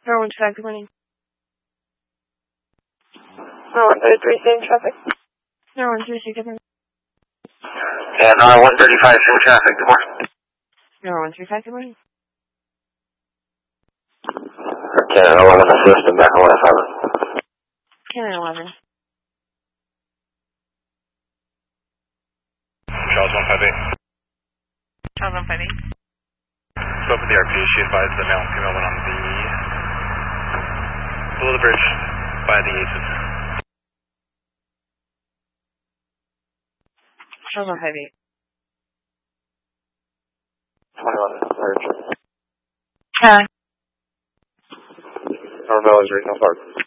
Tower 125, good morning. Tower 133, same traffic. Tower 136, good morning. And Tower 135, same traffic, good morning. Tower 135, good morning. Canada 11 assist and back on 157. Canada 11. Charles 158. Charles 158. Spoke with the RP. She advised the male and female went on the below the bridge by the Aces. Charles 158. 21, bridge. Hi. Normal is Regional Park.